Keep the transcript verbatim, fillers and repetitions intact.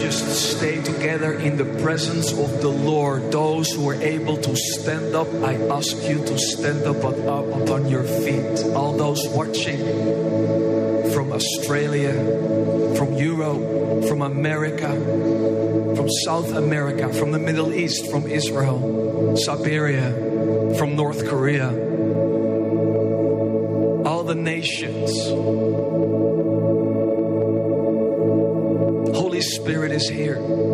just stay together in the presence of the Lord. Those who are able to stand up, I ask you to stand up, up upon your feet. All those watching from Australia, from Europe, from America, from South America, from the Middle East, from Israel, Siberia, from North Korea, all the nations. Holy Spirit is here.